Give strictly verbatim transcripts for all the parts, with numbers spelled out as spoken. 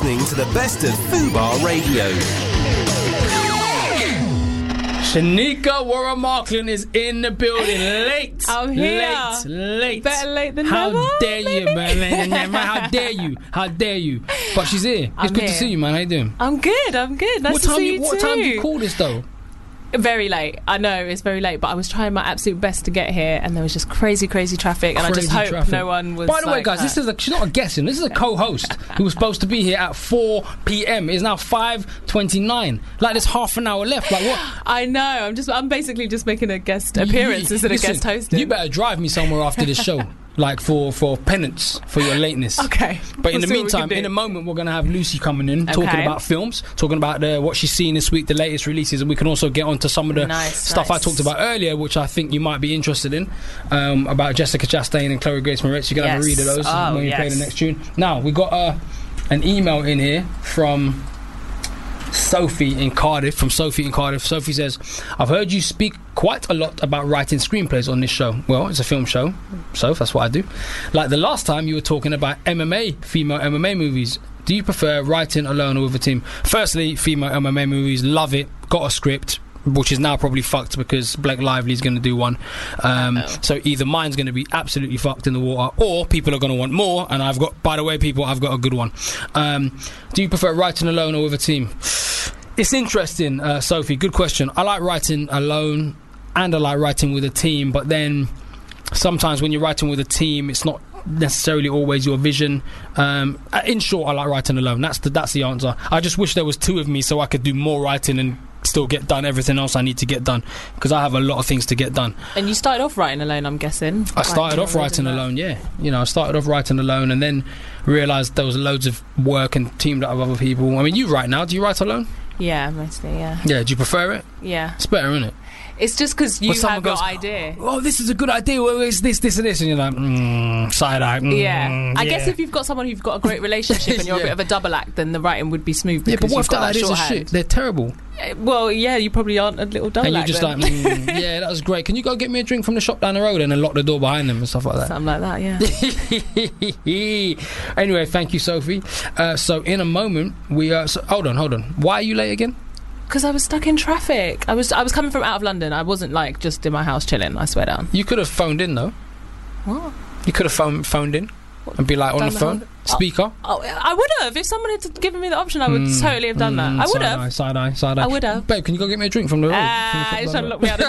listening to the best of Fubar Radio. Shanika Warren-Markland is in the building. Late. I'm here. Late. Late. Better late than How never. How dare you, man? How dare you? How dare you? But she's here. I'm it's good here. to see you, man. How you doing? I'm good. I'm good. Nice what to time see you, you What too. time do you call this, though? Very late. I know it's very late, but I was trying my absolute best to get here, and there was just crazy, crazy traffic, and Crazy I just hope traffic. no one was. By the way, like, guys, this is a, she's not a guest in. This is a co-host who was supposed to be here at four p.m. It's now five twenty-nine. Like, there's half an hour left. Like, what? I know. I'm just. I'm basically just making a guest appearance You- instead listen, of guest hosting. You better drive me somewhere after this show. Like for, for penance for your lateness. Okay. But in We'll the see what we meantime, can do. in a moment, we're going to have Lucy coming in, Okay. talking about films, talking about the, what she's seen this week, the latest releases, and we can also get onto some of the Nice, stuff nice. I talked about earlier, which I think you might be interested in, um, about Jessica Chastain and Chloe Grace Moretz. You're going to have a read Yes. of those Oh, when we play yes. the next tune. Now, we got uh, an email in here from Sophie in Cardiff. From Sophie in Cardiff. Sophie says, I've heard you speak quite a lot about writing screenplays on this show. Well, it's a film show, so that's what I do. Like the last time you were talking about M M A, female M M A movies. Do you prefer writing alone or with a team? Firstly, female M M A movies, love it. Got a script, which is now probably fucked because Blake Lively's going to do one. Um, so either mine's going to be absolutely fucked in the water, or people are going to want more. And I've got, by the way, people, I've got a good one. Um, do you prefer writing alone or with a team? It's interesting, uh, Sophie. Good question. I like writing alone, and I like writing with a team. But then sometimes when you're writing with a team, it's not necessarily always your vision. Um, in short, I like writing alone. That's the that's the answer. I just wish there was two of me so I could do more writing and still get done everything else I need to get done, because I have a lot of things to get done. And you started off writing alone, I'm guessing. I started off writing alone, yeah. You know, I started off writing alone and then realised there was loads of work and teamed up with other people. I mean, you write now. Do you write alone? Yeah, mostly, yeah. Yeah, do you prefer it? Yeah. It's better, isn't it? It's just because you When someone have your goes, idea. Oh, this is a good idea. Well, it's this, this, and this, and you're like, mm, side eye. Mm, Yeah. I yeah. guess if you've got someone who've got a great relationship and you're Yeah. a bit of a double act, then the writing would be smooth. Yeah, but because what you've if got that that ideas are shorthand. shit? They're terrible. Uh, Well, yeah, you probably aren't a little double And you're act. just then. like, mm, yeah, that was great. Can you go get me a drink from the shop down the road and then lock the door behind them and stuff like that? Something like that, yeah. Anyway, thank you, Sophie. Uh, so in a moment, we uh, so, hold on, hold on. Why are you late again? Because I was stuck in traffic. I was I was coming from out of London. I wasn't like just in my house chilling, I swear down. You could have phoned in though. What? You could have phoned phoned in and be like on Done the the phone, whole- speaker. Oh, I would have. If someone had given me the option, I would Mm, totally have done that. mm, I would side have. Eye, side eye, side eye. I would have. Babe, can you go get me a drink from the road? Ah, From the he's shop trying to down lock me out the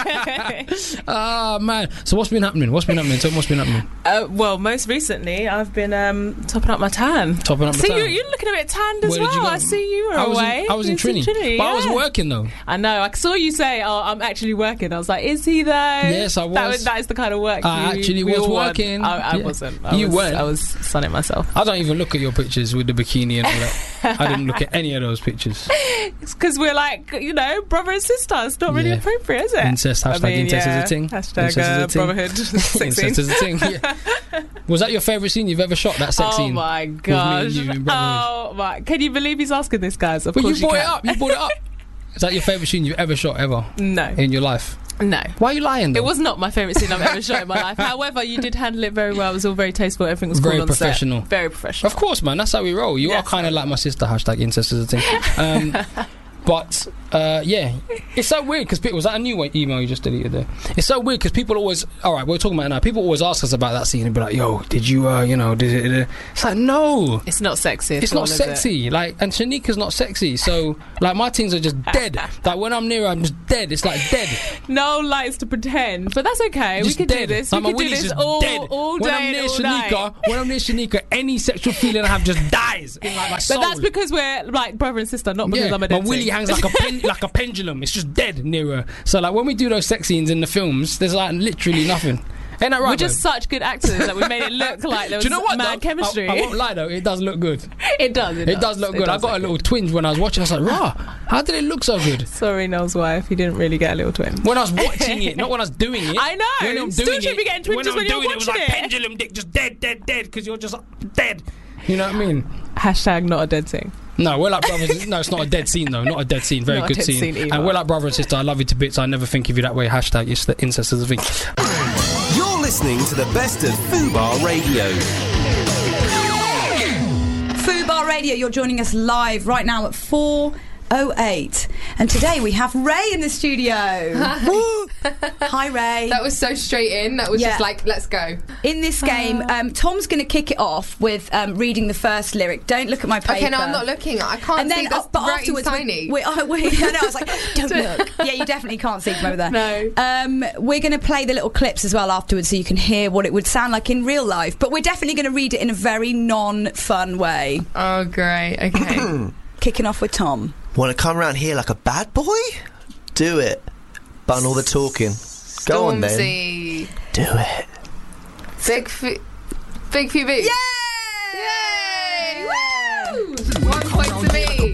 door. Ah, man. So what's been happening? What's been happening? Tell me what's been happening. uh, well, most recently, I've been um, topping up my tan. Topping up my see, tan. You, you're looking a bit tanned as Where did you well. go? I see you were I was away. in, I was in You Trini, Trini, but I was yeah. working though. I know. I saw you say, "Oh, I'm actually working." I was like, "Is he though?" Yes, I That, was. that is the kind of work. I you, actually we was all want. working. I, I Yeah. wasn't. I You was, weren't. I was sunning myself. I don't even look at your pictures with the bikini and all that. I didn't look at any of those pictures. It's because we're like, you know, brother and sister. It's not really Yeah. appropriate, is it? Incest, hashtag I mean, incest yeah. is a thing. Hashtag Incest is a uh, thing. brotherhood. Sex Incest scene. is a thing. Yeah. Was that your favourite scene you've ever shot? That sex Oh scene? my and gosh! you in Brotherhood? Oh my! Can you believe he's asking this, guys? Of But course you brought can. it up. You brought it up. Is that your favourite scene you've ever shot ever No, in your life? no. Why are you lying? Though? It was not my favourite scene I've ever shot in my life. However, you did handle it very well. It was all very tasteful. Everything was Very cool on professional. set. Very professional. Of course, man. That's how we roll. You Yes. are kind of like my sister. Hashtag incest is a thing. Um, but uh, yeah, it's so weird because was that a new one- email you just deleted there? It's so weird because people always. All right, we're talking about it now. People always ask us about that scene and be like, "Yo, did you? Uh, you know, did it?" Did it? It's like no. It's not sexy. It's not sexy, like, and Shanika's not sexy, so like my things are just dead. Like when I'm near her, I'm just dead. It's like dead. No likes to pretend, but that's okay. Just we can dead. do this. Like, we my can do willy's this just all, dead. all day when I'm near and all Shanika, night. when I'm near Shanika, any sexual feeling I have just dies in like my But soul. that's because we're like brother and sister, not because yeah, I'm a my dead willy thing. hangs like a pen, like a pendulum. It's just dead near her. So like when we do those sex scenes in the films, there's like literally nothing. Ain't that right? We're just babe? such good actors that we made it look like there was Do you know what? mad though? chemistry. I, I won't lie though, it does look good. It does. It, It does look It good. I does got a look little twinge when I was watching. I was like, rah, how did it look so good? good. Sorry, Noel's wife. You didn't really get a little twin. When I was watching it, not when I was doing it. I know. When I'm Still doing should it, be getting twinges when, when I'm you're doing it, it was watching like it. pendulum dick, just dead, dead, dead, because you're just dead. You know what I mean? Hashtag not a dead thing. No, we're like brothers. No, it's not a dead scene though. Not a dead scene. Very Not a good dead scene. scene either. And we're like brother and sister. I love you to bits. I never think of you that way. Hashtag it's the incest is a thing. You're listening to the best of Fubar Radio. Fubar Radio. You're joining us live right now at four oh eight. And today we have Ray in the studio. Hi, Ray. That was so straight in. That was Yeah. just like, let's go. In this game, um, Tom's going to kick it off with um, reading the first lyric. Don't look at my paper. Okay, no, I'm not looking. I can't And see. then, That's uh, but writing afterwards, tiny. We, we, oh, we, I know. I was like, don't look. Yeah, you definitely can't see from over there. No. Um, we're going to play the little clips as well afterwards, so you can hear what it would sound like in real life. But we're definitely going to read it in a very non-fun way. Oh, great. Okay. Kicking off with Tom. Want to come around here like a bad boy? Do it. Bun all the talking. Go on then. Stormzy. Do it. Big F- Big P B. Yay! Yay! Woo! One point to me.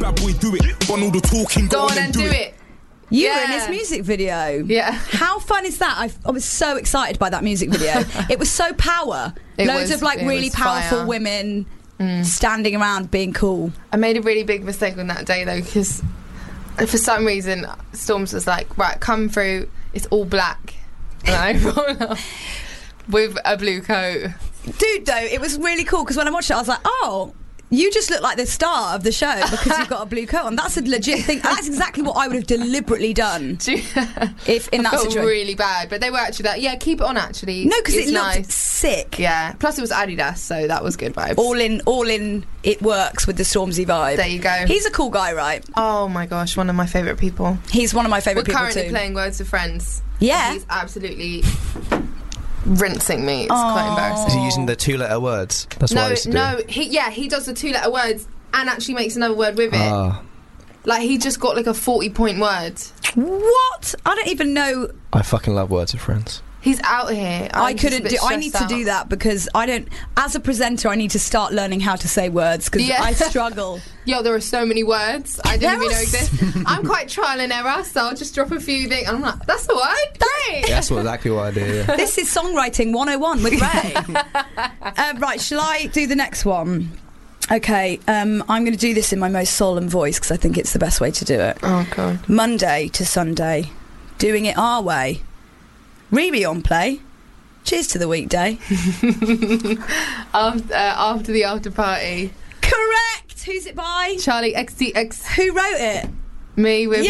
Go on and do it. You were in Yeah. this music video. Yeah. How fun is that? I, I was so excited by that music video. It was so power. It Loads was- of like it really was powerful fire. women standing around being cool. I made a really big mistake on that day though, because for some reason Storms was like, right, come through, it's all black, and I rolled up with a blue coat. Dude, though, it was really cool because when I watched it, I was like, oh, you just look like the star of the show because you've got a blue coat on. That's a legit thing. That's exactly what I would have deliberately done if in I that felt situation. really bad, but they were actually like, yeah, keep it on actually. No, because It's it looked nice. sick. Yeah, plus it was Adidas, so that was good vibes. All in, all in. It works with the Stormzy vibe. There you go. He's a cool guy, right? Oh my gosh, one of my favourite people. He's one of my We're favourite people currently too. playing Words with Friends. Yeah. He's absolutely rinsing me. It's quite embarrassing. Is he using the two-letter words? That's what I No, used to do. no, he yeah, he does the two-letter words and actually makes another word with it. Ah, Like he just got like a forty-point word. What? I don't even know. I fucking love Words of Friends. He's out here. I'm I just a couldn't bit do. I need to stressed do out. that because I don't. As a presenter, I need to start learning how to say words because Yeah. I struggle. Yo, there are so many words I didn't There even know are exist. I'm quite trial and error, so I'll just drop a few things. And I'm like, that's the word. Great. That's what exactly what I do. Yeah. This is songwriting one oh one with Ray. uh, right, shall I do the next one? Okay, um, I'm going to do this in my most solemn voice because I think it's the best way to do it. Oh god. Monday to Sunday, doing it our way. Riri on play. Cheers to the weekday. After, uh, after the after party, Correct. Who's it by? Charlie X T X. Who wrote it? Me with her.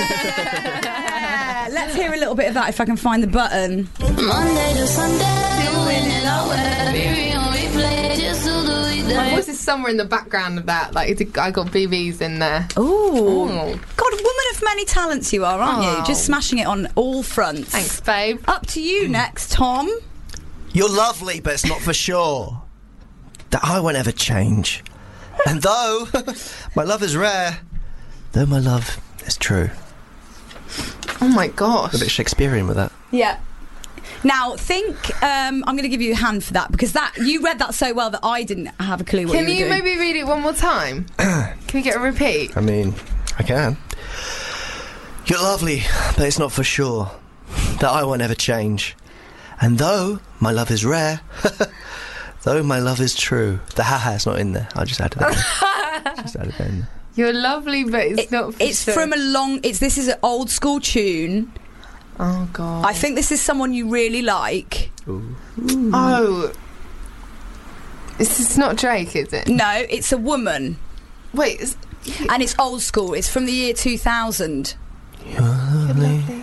Yeah. Let's hear a little bit of that if I can find the button. Monday to Sunday, doing it our way. Baby on replay, just to do it My day. voice is somewhere in the background of that. Like it's- I got B Bs in there. Ooh. Ooh. God, woman of many talents you are, aren't Oh. you? Just smashing it on all fronts. Thanks, babe. Up to you next, Tom. You're lovely, but it's not for sure that I won't ever change. And though my love is rare, though my love is true. Oh my gosh. A bit Shakespearean with that. Yeah. Now, think, um, I'm going to give you a hand for that because that you read that so well that I didn't have a clue what Can you you were doing. maybe read it one more time? Can we get a repeat? I mean, I can. You're lovely, but it's not for sure that I won't ever change. And though my love is rare, though my love is true. The ha-ha's not in there. I just added that in. Just added that in there. You're lovely, but it's It- not for it's sure. from a long. It's this is an old school tune. Oh god. I think this is someone you really like. Oh. This is not Drake, is it? No, it's a woman, Wait, it's, and it's old school. It's from the year two thousand. Don't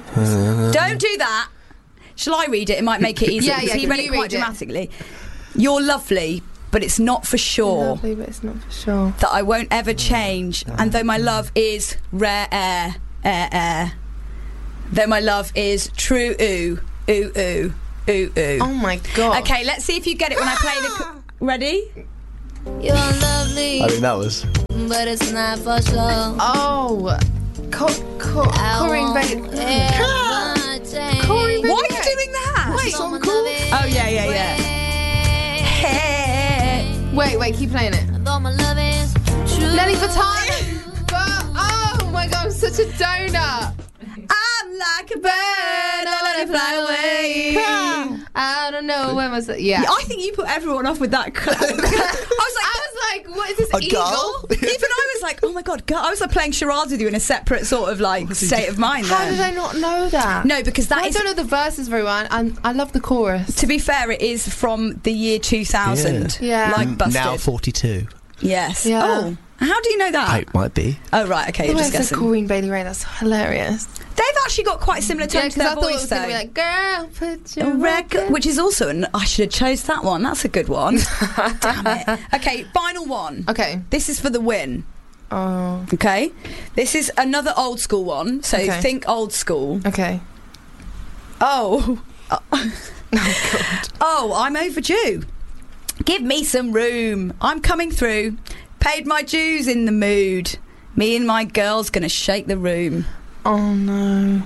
do that. Shall I read it? It might make it easier. Yeah, because yeah, he can read you it quite read it? dramatically. You're lovely, but it's not for sure lovely, but it's not for sure. that I won't ever change. And though my love is rare air, air, air. Though my love is true, ooh, ooh, ooh, ooh, ooh. Oh my god. Okay, let's see if you get it when I play the. Co- Ready? You're lovely, I mean, that was. but it's not for sure. Oh. Co- co- I Corinne won't Bailey. ever change. Corinne Why are Bailey. you doing that? Wait, So my cool. love is Oh, yeah, yeah, yeah. rare. Hey. Wait, wait, keep playing it. Though my love is true. Nelly Furtado. But, oh my god, I'm such a donut. I'm like a bird, I let it fly away. I don't know when was it. Yeah. Yeah, I think you put everyone off with that. Cl- I was like, I was like, what is this A eagle? gull? even I was like, oh my god, girl. I was like playing charades with you in a separate sort of like state of mind. How then. did I not know that? No, because that I is. don't know the verses very well. and I love the chorus. To be fair, it is from the year two thousand. Yeah. Yeah. Like busted. Now forty-two. Yes. Yeah. Oh, how do you know that? It might be. Oh, right. Okay, you're The way just it says guessing. Corinne Bailey Rae, that's hilarious. They've actually got quite similar Yeah, tones because to their I thought it voice, was though. going to be like, girl, put your A record, record. which is also an. I should have chose that one. That's a good one. Damn it. Okay, final one. Okay. This is for the win. Oh. Okay, this is another old school one. So Okay. think old school. Okay. Oh. Oh, God. Oh, I'm overdue. Give me some room. I'm coming through. Paid my dues in the mood. Me and my girl's gonna shake the room. Oh, no.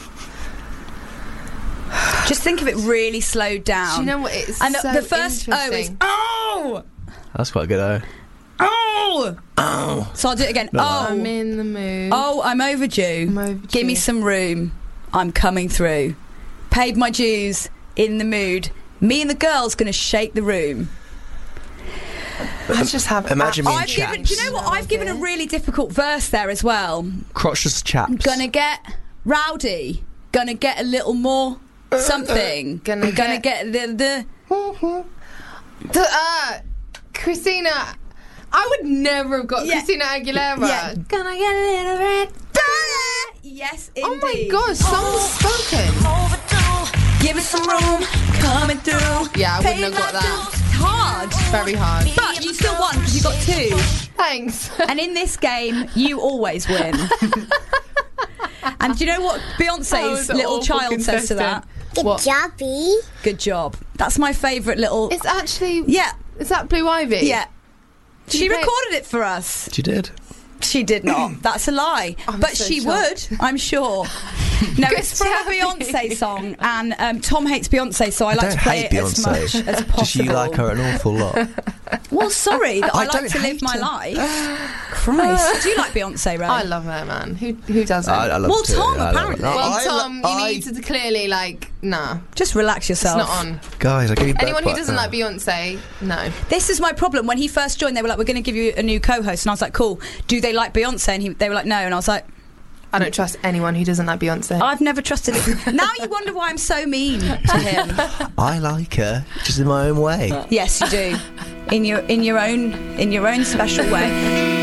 Just think of it really slowed down. Do you know what? It's and the, so the first oh is interesting. oh That's quite good, though. oh Oh. So I'll do it again. No. Oh, I'm in the mood. oh, I'm overdue. I'm overdue. Give me some room. I'm coming through. Paid my dues. In the mood. Me and the girl's gonna shake the room. I just have. Imagine me and I've given. chaps. Do you know what? I've given a really difficult verse there as well. Crotchless chaps. Gonna get rowdy. Gonna get a little more something. Gonna gonna get- get, the the. The, uh, Christina. I would never have got Yeah. Christina Aguilera. Yeah. Gonna get a little red. Yes, Oh my indeed. God, song spoken. Give it some room, coming through. Yeah, I wouldn't Pay have got my that. dues. Hard, Very hard. but you still won because you got two. Thanks. And in this game, you always win. And do you know what That Beyonce's was an little awful child says to that? Good What? job, B. Good job. That's my favourite little. It's actually. Yeah, Is that Blue Ivy? yeah. She you play- recorded it for us. She did. She did not. That's a lie. I'm but so she shocked. would, I'm sure. No, Good it's from a job. Beyonce song, and um, Tom hates Beyonce, so I, I like don't to play hate it as Beyonce. much as possible. Just you like her an awful lot. Well, sorry, that I, I like don't to live hate my her. life. Christ, do you like Beyonce, Ray? I love her, man. Who who doesn't? I, I love Well, it too. Tom, I love it. apparently. No, well, I Tom, lo- you I- need to clearly like. Nah, Just relax it's yourself. not on. Guys, I give you Anyone who back- doesn't no. like Beyonce, no. This is my problem. When he first joined, they were like, "We're going to give you a new co-host," and I was like, "Cool. Do they like Beyonce?" And he, they were like, "No," and I was like, I don't trust anyone who doesn't like Beyonce. "I've never trusted him." Now you wonder why I'm so mean to him. I like her, just in my own way. Yes, you do. In your in your own in your own special way.